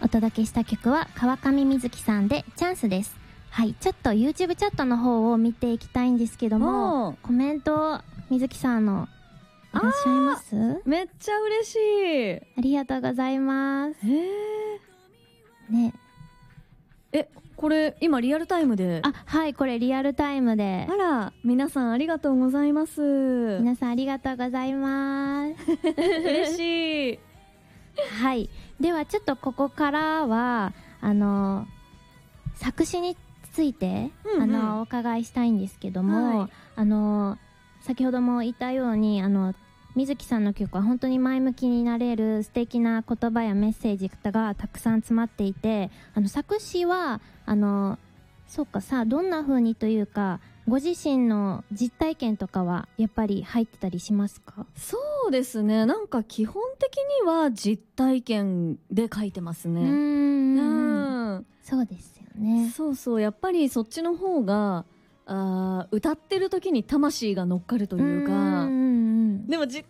お届けした曲は川上瑞希さんでチャンスです。はい、ちょっと YouTube チャットの方を見ていきたいんですけども、コメント瑞希さんのいらっしゃいます？ めっちゃ嬉しい。 ありがとうございます。ね。 これ今リアルタイムで。 はい、これリアルタイムで。 あら、皆さんありがとうございます。 皆さんありがとうございます。 嬉しい。 はい、ではちょっとここからは作詞について、お伺いしたいんですけども、先ほども言ったように瑞希さんの曲は本当に前向きになれる素敵な言葉やメッセージがたくさん詰まっていて、作詞はそうかさ、どんな風にというかご自身の実体験とかはやっぱり入ってたりしますか？ そうですね、なんか基本的には実体験で書いてますね。 そうですよね。 そうそう、やっぱりそっちの方が歌ってる時に魂が乗っかるというか。でも実